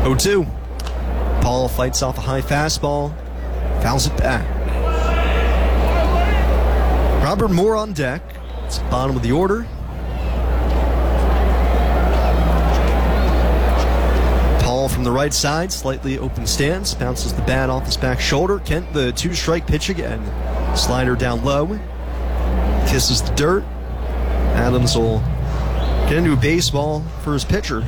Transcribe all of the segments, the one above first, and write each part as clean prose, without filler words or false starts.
0-2. Paul fights off a high fastball, fouls it back. Robert Moore on deck. It's the bottom of the order. Paul from the right side, slightly open stance, bounces the bat off his back shoulder. Kent, the 2-strike pitch again. Slider down low, kisses the dirt. Adams will get into a baseball for his pitcher.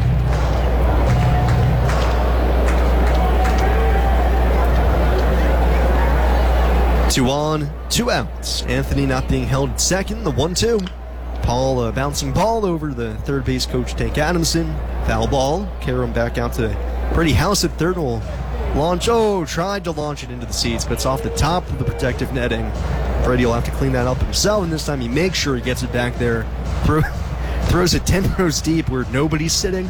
2 on, 2 outs. Anthony not being held at second, the 1-2. Paul a bouncing ball over the third base coach, Tank Adamson. Foul ball. Karam back out to Brady House at third. Will launch. Tried to launch it into the seats, but it's off the top of the protective netting. Brady will have to clean that up himself, and this time he makes sure he gets it back there. Throws it 10 rows deep where nobody's sitting.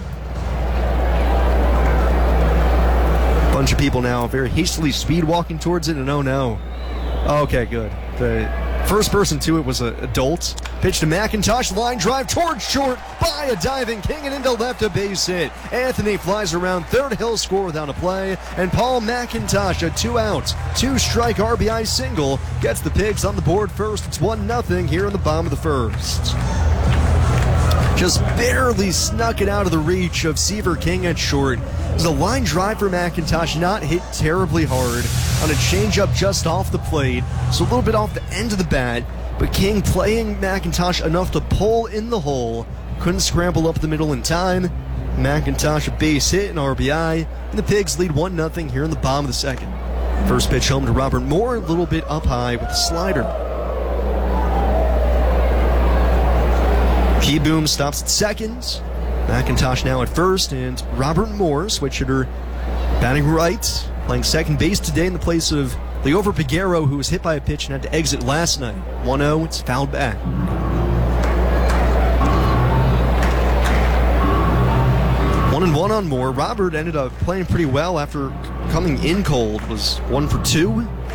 Bunch of people now very hastily speed walking towards it, and oh no. Okay, good. The first person to it was an adult. Pitch to McIntosh, line drive towards short by a diving King and into left, a base hit. Anthony flies around third, he'll score without a play, and Paul McIntosh, a 2-out, 2-strike RBI single, gets the Pigs on the board first. It's 1-0 here in the bottom of the first. Just barely snuck it out of the reach of Seaver King at short. The line drive for McIntosh not hit terribly hard on a changeup just off the plate, so a little bit off the end of the bat, but King playing McIntosh enough to pull in the hole. Couldn't scramble up the middle in time. McIntosh a base hit and RBI, and the Pigs lead 1-0 here in the bottom of the second. First pitch home to Robert Moore, a little bit up high with a slider. Keyboom stops at second. McIntosh now at first, and Robert Moore, switch hitter, batting right, playing second base today in the place of Leover Peguero, who was hit by a pitch and had to exit last night. 1-0, it's fouled back. 1-1 on Moore. Robert ended up playing pretty well after coming in cold, was 1 for 2.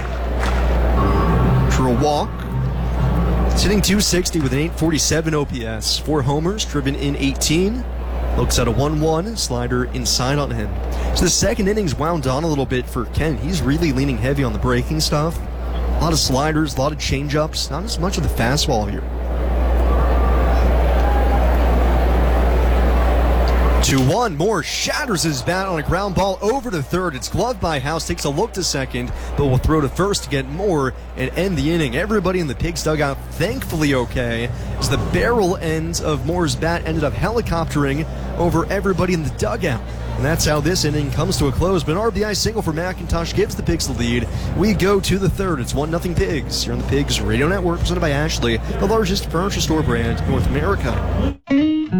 Drew a walk. He's hitting .260 with an .847 OPS. 4 homers, driven in 18. Looks at a 1-1, slider inside on him. So the second inning's wound on a little bit for Kent. He's really leaning heavy on the breaking stuff. A lot of sliders, a lot of changeups, not as much of the fastball here. 2-1, Moore shatters his bat on a ground ball over to third. It's gloved by House, takes a look to second, but will throw to first to get Moore and end the inning. Everybody in the Pigs dugout thankfully okay, as the barrel end of Moore's bat ended up helicoptering over everybody in the dugout. And that's how this inning comes to a close. But an RBI single for McIntosh gives the Pigs the lead. We go to the third. It's 1-0 Pigs here on the Pigs Radio Network, presented by Ashley, the largest furniture store brand in North America.